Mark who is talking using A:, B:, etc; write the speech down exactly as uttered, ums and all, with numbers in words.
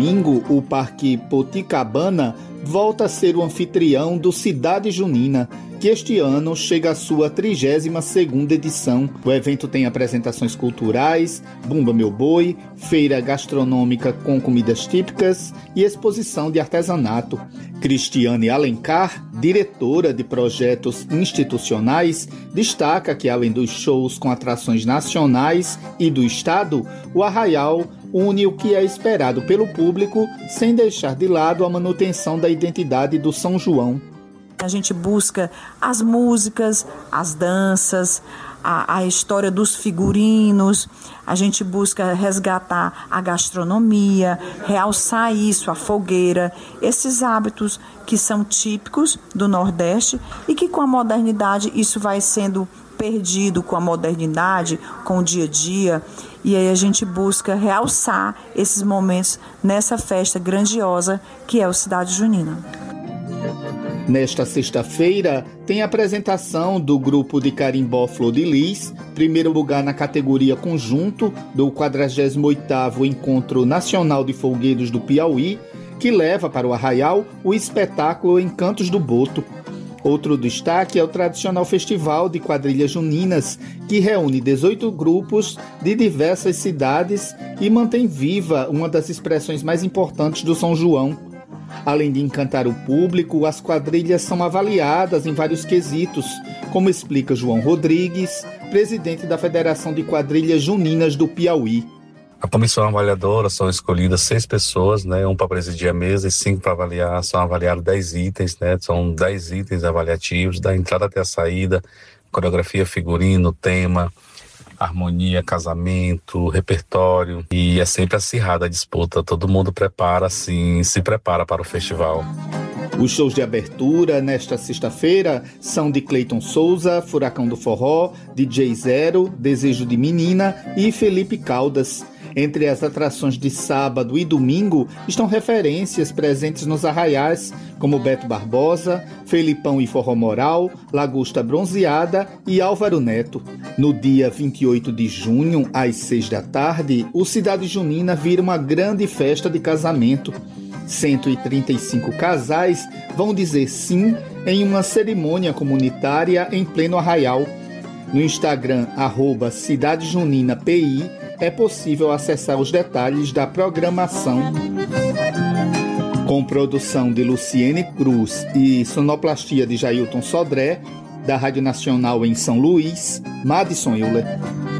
A: domingo, o Parque Poticabana volta a ser o anfitrião do Cidade Junina, que este ano chega à sua trigésima segunda edição. O evento tem apresentações culturais, Bumba Meu Boi, feira gastronômica com comidas típicas e exposição de artesanato. Cristiane Alencar, diretora de projetos institucionais, destaca que, além dos shows com atrações nacionais e do estado, o Arraial une o que é esperado pelo público, sem deixar de lado a manutenção da identidade do São João.
B: A gente busca as músicas, as danças, a, a história dos figurinos, a gente busca resgatar a gastronomia, realçar isso, a fogueira, esses hábitos que são típicos do Nordeste e que com a modernidade isso vai sendo perdido com a modernidade, com o dia a dia, e aí a gente busca realçar esses momentos nessa festa grandiosa que é o Cidade Junina.
A: Nesta sexta-feira, tem a apresentação do grupo de carimbó Flor de Lis, primeiro lugar na categoria conjunto do quadragésimo oitavo Encontro Nacional de Folguedos do Piauí, que leva para o Arraial o espetáculo Encantos do Boto. Outro destaque é o tradicional Festival de Quadrilhas Juninas, que reúne dezoito grupos de diversas cidades e mantém viva uma das expressões mais importantes do São João. Além de encantar o público, as quadrilhas são avaliadas em vários quesitos, como explica João Rodrigues, presidente da Federação de Quadrilhas Juninas do Piauí.
C: A comissão avaliadora são escolhidas seis pessoas, né, um para presidir a mesa e cinco para avaliar. São avaliados dez itens, né, são dez itens avaliativos, da entrada até a saída, coreografia, figurino, tema, harmonia, casamento, repertório, e é sempre acirrada a disputa, todo mundo prepara assim, se prepara para o festival.
A: Os shows de abertura nesta sexta-feira são de Cleiton Souza, Furacão do Forró, D J Zero, Desejo de Menina e Felipe Caldas. Entre as atrações de sábado e domingo estão referências presentes nos arraiais, como Beto Barbosa, Felipão e Forró Moral, Lagosta Bronzeada e Álvaro Neto. No dia vinte e oito de junho, às seis da tarde, o Cidade Junina vira uma grande festa de casamento. cento e trinta e cinco casais vão dizer sim em uma cerimônia comunitária em pleno arraial. No Instagram, arroba Cidade Junina P I, é possível acessar os detalhes da programação. Com produção de Luciene Cruz e sonoplastia de Jailton Sodré, da Rádio Nacional em São Luís, Madison Euler.